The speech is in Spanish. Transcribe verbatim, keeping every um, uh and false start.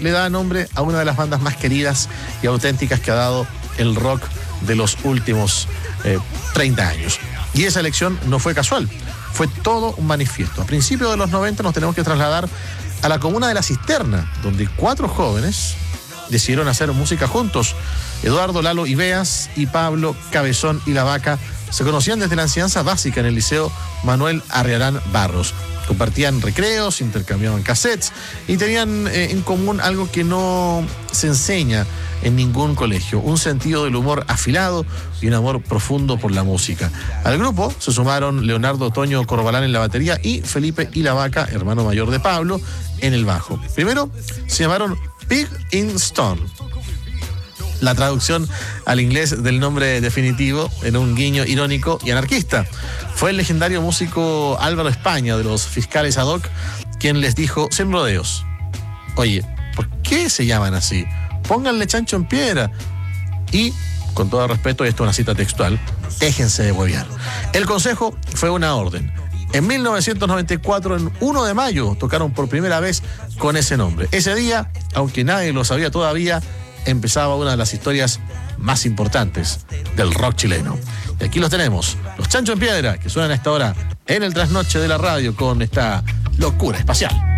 le da nombre a una de las bandas más queridas y auténticas que ha dado el rock de los últimos eh, treinta años. Y esa elección no fue casual, fue todo un manifiesto. A principios de los noventa nos tenemos que trasladar a la comuna de La Cisterna, donde cuatro jóvenes decidieron hacer música juntos. Eduardo Lalo Ibeas y Pablo Cabezón y La Vaca se conocían desde la enseñanza básica en el Liceo Manuel Arriarán Barros. Compartían recreos, intercambiaban cassettes y tenían eh, en común algo que no se enseña en ningún colegio: un sentido del humor afilado y un amor profundo por la música. Al grupo se sumaron Leonardo Toño Corbalán en la batería y Felipe y La Vaca, hermano mayor de Pablo, en el bajo. Primero se llamaron Pig in Stone, la traducción al inglés del nombre definitivo en un guiño irónico y anarquista. Fue el legendario músico Álvaro España de los Fiscales Ad Hoc quien les dijo sin rodeos: oye, ¿por qué se llaman así? Pónganle chancho en piedra. Y, con todo respeto, y esto es una cita textual, déjense de huevear. El consejo fue una orden. En mil novecientos noventa y cuatro, en primero de mayo, tocaron por primera vez con ese nombre. Ese día, aunque nadie lo sabía todavía, empezaba una de las historias más importantes del rock chileno. Y aquí los tenemos, los Chancho en Piedra, que suenan a esta hora en el trasnoche de la radio con esta locura espacial.